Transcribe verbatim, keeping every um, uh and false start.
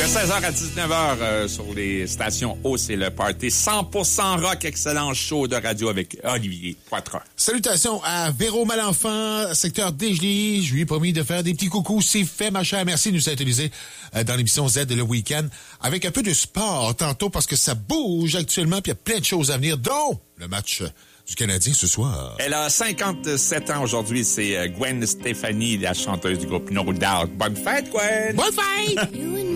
De seize heures à dix-neuf heures euh, sur les stations O, c'est le party cent pour cent rock, excellent show de radio avec Olivier Poitras. Salutations à Véro Malenfant, secteur Desjolies. Je lui ai promis de faire des petits coucous. C'est fait, ma chère. Merci de nous utiliser euh, dans l'émission Z le week-end avec un peu de sport tantôt parce que ça bouge actuellement puis il y a plein de choses à venir, dont le match du Canadien ce soir. Elle a cinquante-sept ans aujourd'hui. C'est Gwen Stefani, la chanteuse du groupe No Doubt. Bonne fête, Gwen! Bonne fête!